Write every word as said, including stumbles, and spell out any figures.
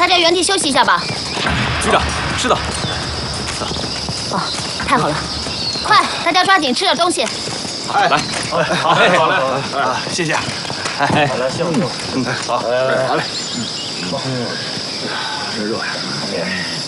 家原地休息一下吧。 局长，是的。 哦，太好了，快，大家抓紧吃点东西。 哎，来， 好嘞，好嘞，好嘞，啊，谢谢。哎，好嘞，谢谢。嗯，好，来来来，好嘞。嗯，真热呀。